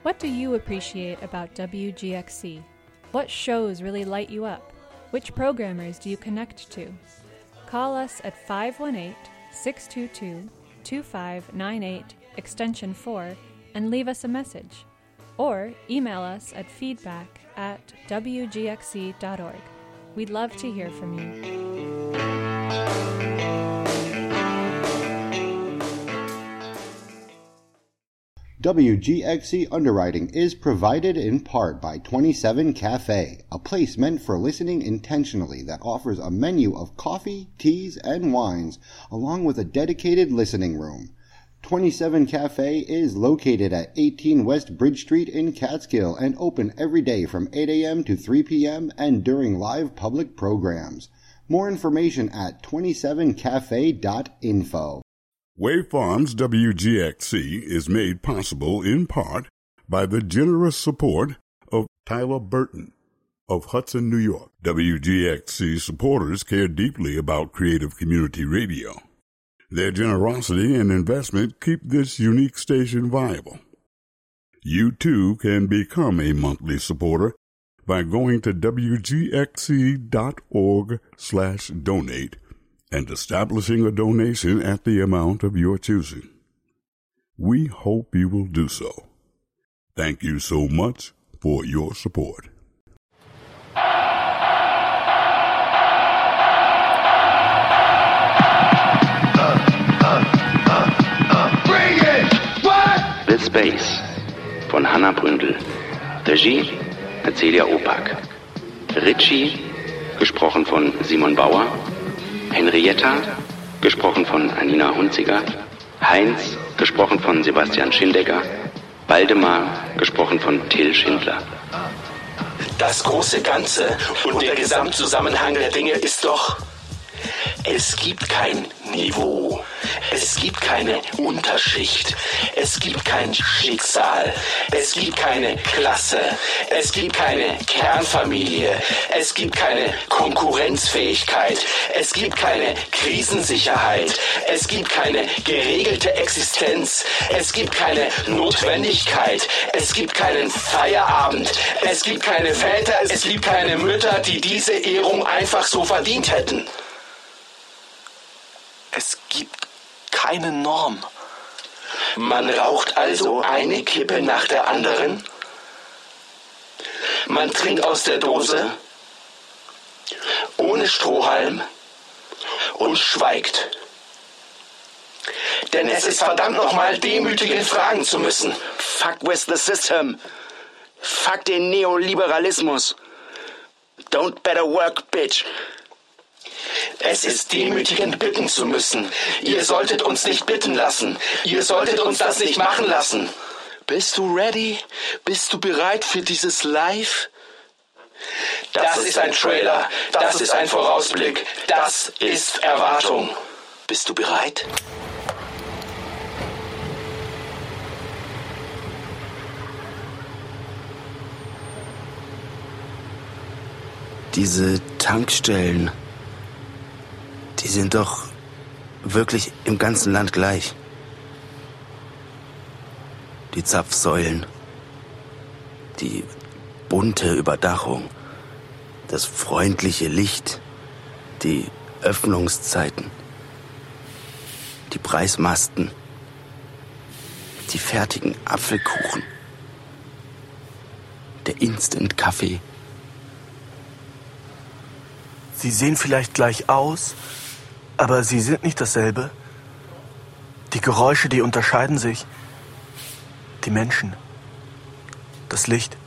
What do you appreciate about WGXC? What shows really light you up? Which programmers do you connect to? Call us at 518-622-2598, extension 4, and leave us a message. Or email us at feedback@wgxc.org. We'd love to hear from you. WGXC underwriting is provided in part by 27 Cafe, a place meant for listening intentionally that offers a menu of coffee, teas, and wines, along with a dedicated listening room. 27 Cafe is located at 18 West Bridge Street in Catskill and open every day from 8 a.m. to 3 p.m. and during live public programs. More information at 27cafe.info. Wave Farms WGXC is made possible in part by the generous support of Tyler Burton of Hudson, New York. WGXC supporters care deeply about creative community radio. Their generosity and investment keep this unique station viable. You too can become a monthly supporter by going to wgxc.org/donate and establishing a donation at the amount of your choosing. We hope you will do so. Thank you so much for your support. Bring it! What? The Space von Hannah Bründel. Regie Celia Opak. Richie, gesprochen von Simon Bauer. Henrietta, gesprochen von Anina Hunziger. Heinz, gesprochen von Sebastian Schindegger. Waldemar, gesprochen von Till Schindler. Das große Ganze und der Gesamtzusammenhang der Dinge ist doch: Es gibt kein Niveau, es gibt keine Unterschicht, es gibt kein Schicksal, es gibt keine Klasse, es gibt keine Kernfamilie, es gibt keine Konkurrenzfähigkeit, es gibt keine Krisensicherheit, es gibt keine geregelte Existenz, es gibt keine Notwendigkeit, es gibt keinen Feierabend, es gibt keine Väter, es gibt keine Mütter, die diese Ehrung einfach so verdient hätten. Es gibt keine Norm. Man raucht also eine Kippe nach der anderen. Man trinkt aus der Dose, ohne Strohhalm und schweigt. Denn es ist verdammt nochmal demütigend, fragen zu müssen. Fuck with the system. Fuck den Neoliberalismus. Don't better work, bitch. Es ist demütigend, bitten zu müssen. Ihr solltet uns nicht bitten lassen. Ihr solltet uns das nicht machen lassen. Bist du ready? Bist du bereit für dieses Live? Das ist ein Trailer. Das ist ein Vorausblick. Das ist Erwartung. Bist du bereit? Diese Tankstellen, die sind doch wirklich im ganzen Land gleich. Die Zapfsäulen, die bunte Überdachung, das freundliche Licht, die Öffnungszeiten, die Preismasten, die fertigen Apfelkuchen, der Instant-Kaffee. Sie sehen vielleicht gleich aus, aber sie sind nicht dasselbe. Die Geräusche, die unterscheiden sich. Die Menschen, das Licht.